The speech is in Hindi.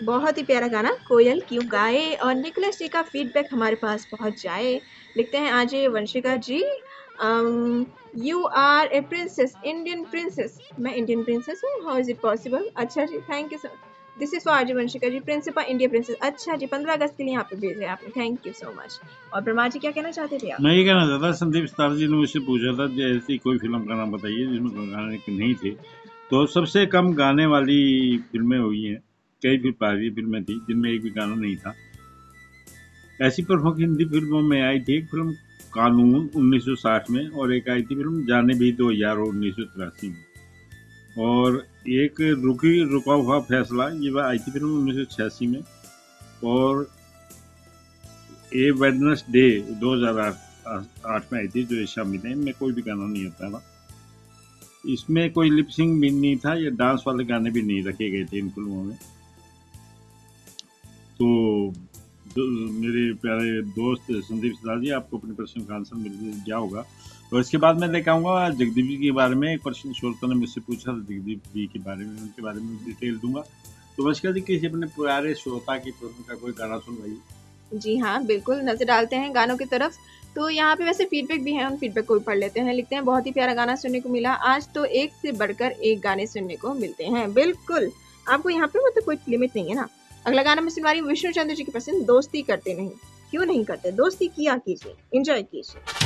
बहुत ही प्यारा गाना कोयल क्यों गाए और निकोलस जी का फीडबैक हमारे पास पहुंच जाए। लिखते हैं आज वंशिका जी, you R A princess, Indian princess. मैं इंडियन प्रिंसेस हूँ, हाउ इज इट पॉसिबल? अच्छा जी, thank you sir. This is for आज वंशिका जी, प्रिंसिपल इंडिया प्रिंसेस। अच्छा जी, 15 अगस्त के लिए यहाँ पे भेजे आपने, थैंक यू सो मच। और ब्रह्मा जी क्या कहना चाहते थे आप? मैं ये कहना चाहता, संदीप स्टार जी ने मुझसे पूछा था कि ऐसी कोई फिल्म का नाम बताइए जिसमें गाने नहीं थे। तो सबसे कम गाने वाली फिल्में हुई हैं, कई फिल्म फिल्में थी जिनमें एक भी गाना नहीं था। ऐसी प्रमुख हिंदी फिल्मों में आई थी एक फिल्म कानून 1960 में, और एक आई थी फिल्म जाने भी 2000 1983 में, और एक रुका हुआ फैसला, ये आई थी फिल्म 1986 में, और ए वेडनेसडे 2008 में आई थी जो शामिल है। इनमें कोई भी गाना नहीं होता था, इसमें कोई लिपसिंग भी नहीं था, ये डांस वाले गाने भी नहीं रखे गए थे इन फिल्मों में। तो मेरे प्यारे दोस्त संदीप सिन्हा जी, आपको अपने प्रश्न का आंसर मिल गया होगा। और इसके बाद मैं लेकर आऊँगा जगदीप जी के बारे में। एक प्रश्न श्रोता ने मुझसे पूछा था जगदीप जी के बारे में, उनके बारे में डिटेल दूंगा। तो वंशिका जी, किसी अपने प्यारे श्रोता की प्रश्न का कोई गाना सुनवाइए। जी हाँ, बिल्कुल, नज़र डालते हैं गानों की तरफ। तो यहाँ पे वैसे फीडबैक भी है, उन फीडबैक को भी पढ़ लेते हैं। लिखते हैं बहुत ही प्यारा गाना सुनने को मिला आज, तो एक से बढ़कर एक गाने सुनने को मिलते हैं। बिल्कुल, आपको यहाँ पे मतलब कोई लिमिट नहीं है ना। अगला गाना मैं सुनवा रही हूँ विष्णु चंद्र जी की पसंद, दोस्ती करते नहीं। क्यों नहीं करते, दोस्ती किया कीजिए, एंजॉय कीजिए।